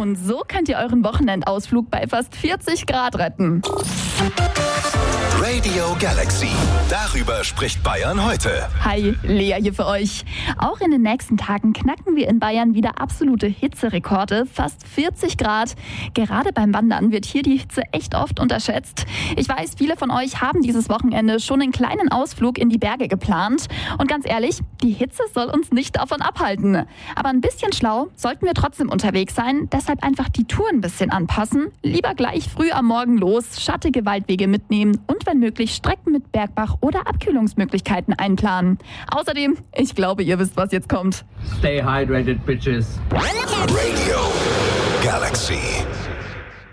Und so könnt ihr euren Wochenendausflug bei fast 40 Grad retten. Radio Galaxy. Darüber spricht Bayern heute. Hi, Lea hier für euch. Auch in den nächsten Tagen knacken wir in Bayern wieder absolute Hitzerekorde, fast 40 Grad. Gerade beim Wandern wird hier die Hitze echt oft unterschätzt. Ich weiß, viele von euch haben dieses Wochenende schon einen kleinen Ausflug in die Berge geplant. Und ganz ehrlich, die Hitze soll uns nicht davon abhalten. Aber ein bisschen schlau sollten wir trotzdem unterwegs sein. Deshalb einfach die Tour ein bisschen anpassen. Lieber gleich früh am Morgen los, schattige Waldwege mitnehmen und wenn möglich Strecken mit Bergbach oder Abkühlungsmöglichkeiten einplanen. Außerdem, ich glaube, ihr wisst, was jetzt kommt. Stay hydrated, bitches. Radio Galaxy.